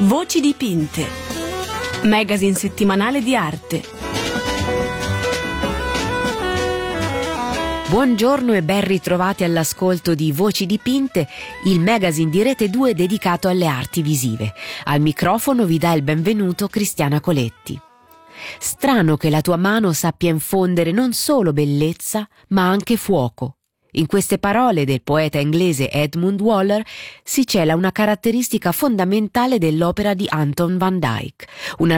Voci dipinte, magazine settimanale di arte. Buongiorno e ben ritrovati all'ascolto di Voci dipinte, il magazine di Rete 2 dedicato alle arti visive. Al microfono vi dà il benvenuto Cristiana Coletti. Strano che la tua mano sappia infondere non solo bellezza, ma anche fuoco. In queste parole del poeta inglese Edmund Waller si cela una caratteristica fondamentale dell'opera di Anton van Dyck, un